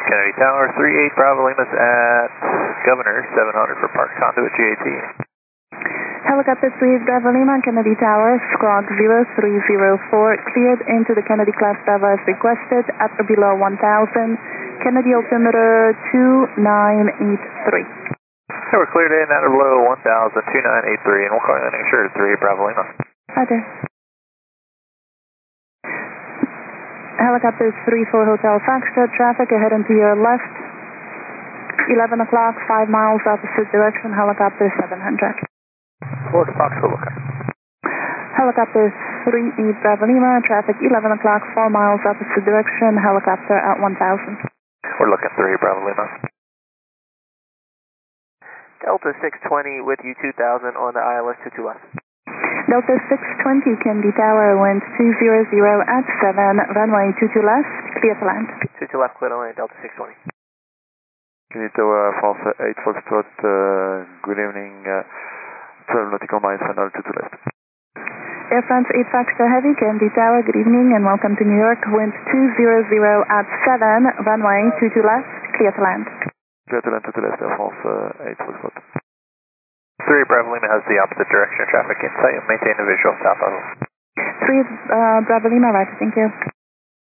Kennedy Tower, 38 Bravo Lima's at Governor, 700 for Park Conduit GAT. Helicopter 3 Bravo Lima, Kennedy Tower, squawk 0304, cleared into the Kennedy class Bravo as requested, at or below 1000, Kennedy altimeter 2983. So we're cleared in at or below 1000, 2983, and we'll call you landing assured 38 Bravo Lima. Roger. Helicopter 34 Hotel Foxtrot, traffic ahead and to your left, 11 o'clock, 5 miles opposite direction, helicopter 700. Florida Foxtrot looking. Helicopter 38 Bravo Lima, traffic 11 o'clock, 4 miles opposite direction, helicopter at 1000. We're looking 3 Bravo Lima. Delta 620 with you 2000 on the ILS 22 left. Delta 620 Kennedy Tower, wind 200 at 7, runway 22 left, clear to land. 22 left, clear to land, Delta 620. Kennedy Tower, France 8 Foxtrot, good evening, 12 nautical miles final 22 left. Air France 8 Foxtrot Heavy, Kennedy Tower, good evening and welcome to New York, wind 200 at 7, runway 22 left, clear to land. Clear to land 22 left, Air France 8 Foxtrot. 3 Bravo Lima has the opposite direction of traffic in sight. Maintain the visual south level. 3 Bravo Lima, right, thank you.